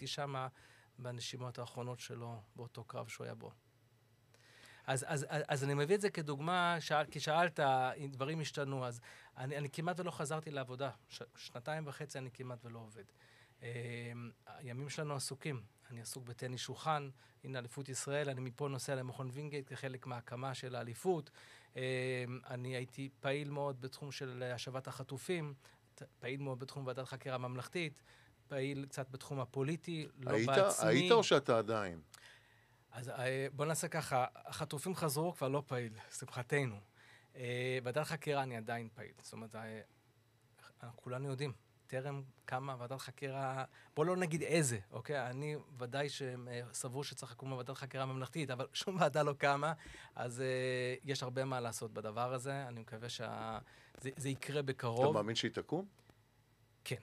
שם בנשימות האחרונות שלו, באותו קרב שהוא היה בו. אז אני מביא את זה כדוגמה, כי שאלת, אם דברים השתנו, אז אני כמעט ולא חזרתי לעבודה. 2.5 אני כמעט ולא עובד. הימים שלנו עסוקים. אני עסוק בטניס שולחן, הנה אליפות ישראל, אני מפה נוסע למכון וינגייט כחלק מההקמה של האליפות. אני הייתי פעיל מאוד בתחום של השבת החטופים, פעיל מאוד בתחום ועדת חקירה ממלכתית, פעיל קצת בתחום הפוליטי, לא בעצמי. היית או שאתה עדיין? אז בוא נעשה ככה, החטופים חזרו כבר לא פעיל, שמחתנו. ועדת חקירה אני עדיין פעיל, זאת אומרת, כולנו יודעים, טרם קמה ועדת חקירה, בוא לא נגיד איזה, אוקיי? אני ודאי שסבור שצריך לקום ועדת חקירה ממלכתית, אבל שום ועדה לא קמה, אז יש הרבה מה לעשות בדבר הזה, אני מקווה שזה יקרה בקרוב. אתה מאמין שהיא תקום? כן.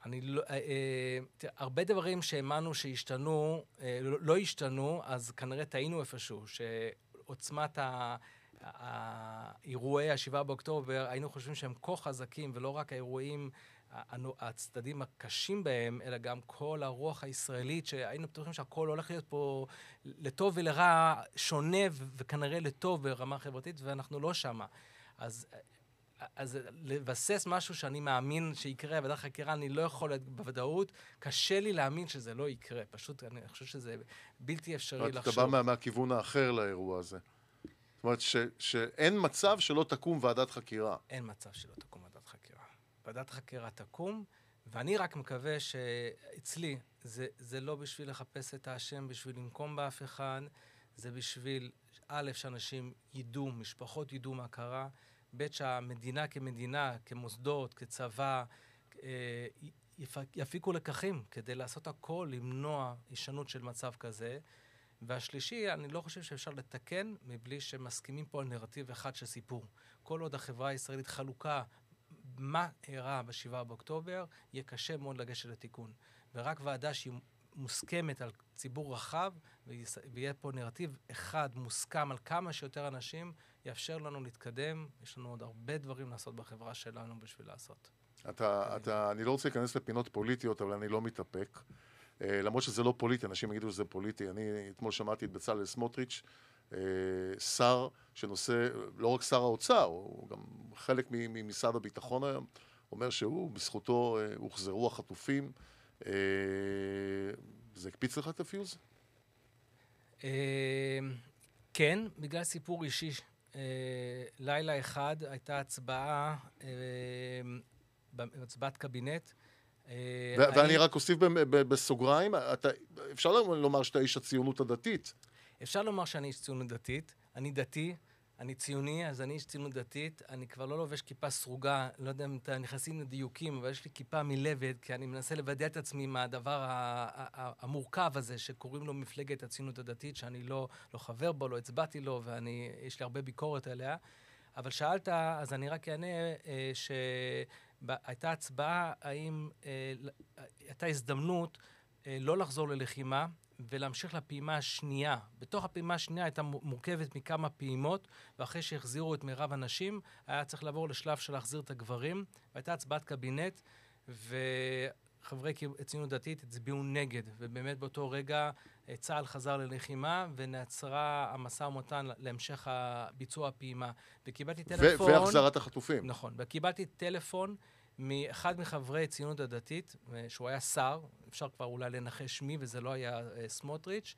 הרבה דברים שהאמנו שהשתנו, לא השתנו, אז כנראה טעינו איפשהו, שעוצמת האירועי ה7 באוקטובר, היינו חושבים שהם כה חזקים, ולא רק האירועים, הצדדים הקשים בהם, אלא גם כל הרוח הישראלית, שהיינו בטוחים שהכל הולך להיות פה לטוב ולרע, שונה וכנראה לטוב ברמה חברתית, ואנחנו לא שמה. אז לבסס משהו שאני מאמין שיקרה, ועדת חקירה אני לא יכול בוודאות, קשה לי להאמין שזה לא יקרה. פשוט אני חושב שזה בלתי אפשרי לחשוב. אתה בא מהכיוון האחר לאירוע הזה. זאת אומרת שאין מצב שלא תקום ועדת חקירה. אין מצב שלא תקום ועדת חקירה. ועדת חקירה תקום, ואני רק מקווה שאצלי זה לא בשביל לחפש את האשם, בשביל לנקום באף אחד, זה בשביל, א', שאנשים ידעו, משפחות ידעו מה קרה, ב' שהמדינה כמדינה, כמוסדות, כצבא, יפיקו לקחים כדי לעשות הכל, למנוע הישנות של מצב כזה. והשלישי, אני לא חושב שאפשר לתקן מבלי שמסכימים פה על נרטיב אחד של סיפור. כל עוד החברה הישראלית חלוקה מה אירע ב7 באוקטובר, יהיה קשה מאוד לגשת לתיקון. ורק ועדה שהיא מוסכמת על ציבור רחב, ויהיה פה נרטיב אחד מוסכם על כמה שיותר אנשים, יאפשר לנו להתקדם. יש לנו עוד הרבה דברים לעשות בחברה שלנו בשביל לעשות. אני לא רוצה להיכנס לפינות פוליטיות, אבל אני לא מתאפק. למרות שזה לא פוליטי, אנשים יגידו שזה פוליטי. אני אתמול שמעתי את בצלאל סמוטריץ', שר שנושא, לא רק שר האוצר, הוא גם חלק ממשרד הביטחון היום, אומר שהוא, בזכותו הוחזרו החטופים. זה הקפיץ לך את הפיוז? כן, בגלל סיפור אישי. לילה אחד הייתה הצבעת קבינט. ואני רק אוסיף בסוגריים, אפשר לומר שאתה איש הציונות הדתית. אפשר לומר שאני איש ציונות דתית. אני דתי, אני ציוני, אז אני איש ציונות דתית. אני כבר לא לובש כיפה סרוגה, לא יודע אם אתם נכנסים לדיוקים, אבל יש לי כיפה מלבד, כי אני מנסה לוודא את עצמי מהדבר המורכב הזה, שקוראים לו מפלגת הציונות הדתית, שאני לא חבר בו, לא הצבעתי לו, ויש לי הרבה ביקורת עליה. אבל שאלת, אז אני רק אענה שהייתה הצבעה, האם הייתה הזדמנות לא לחזור ללחימה, ולהמשיך לפעימה השנייה. בתוך הפעימה השנייה הייתה מורכבת מכמה פעימות, ואחרי שהחזירו את מירב הנשים, היה צריך לעבור לשלב של להחזיר את הגברים, והייתה הצבעת קבינט, וחברי ציונות דתית הצביעו נגד, ובאמת באותו רגע צה"ל חזר ללחימה, ונעצרה המשא ומתן להמשך ביצוע הפעימה. וקיבלתי טלפון... והחזרת החטופים. נכון, וקיבלתי טלפון מאחד מחברי ציונות הדתית, שהוא היה שר, אפשר כבר אולי לנחש מי, וזה לא היה סמוטריץ',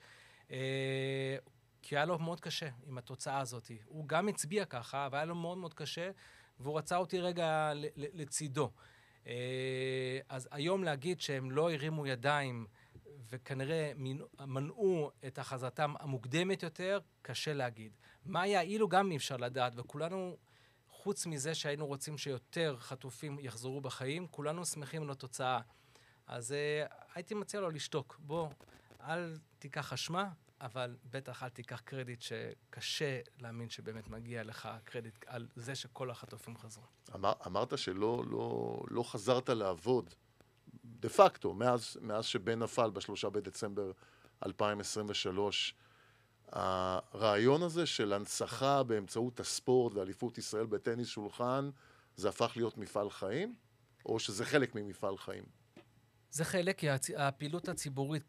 כי היה לו מאוד קשה עם התוצאה הזאת. הוא גם הצביע ככה, אבל היה לו מאוד מאוד קשה, והוא רצה אותי רגע לצידו. אז היום להגיד שהם לא הרימו ידיים, וכנראה מנעו את החזרתם המוקדמת יותר, קשה להגיד. מה היה אילו גם אי אפשר לדעת, וכולנו... חוץ מזה שהיינו רוצים שיותר חטופים יחזרו בחיים, כולנו שמחים לתוצאה. אז הייתי מציע לו לשתוק. בוא, אל תיקח אשמה, אבל בטח אל תיקח קרדיט שקשה להאמין שבאמת מגיע לך קרדיט על זה שכל החטופים חזרו. אמרת שלא חזרת לעבוד, דה פקטו, מאז שבן נפל ב3 בדצמבר 2023, הרעיון הזה של הנצחה באמצעות הספורט ואליפות ישראל בטניס שולחן, זה הפך להיות מפעל חיים? או שזה חלק ממפעל חיים? זה חלק, כי הפעילות הציבורית